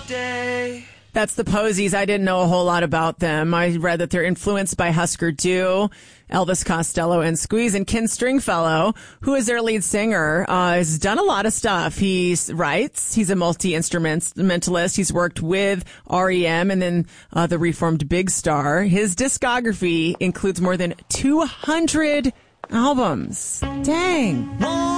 day. That's the Posies. I didn't know a whole lot about them. I read that they're influenced by Husker Du, Elvis Costello, and Squeeze. And Ken Stringfellow, who is their lead singer, has done a lot of stuff. He writes. He's a multi-instrumentalist. He's worked with REM and then the reformed Big Star. His discography includes more than 200 albums. Dang.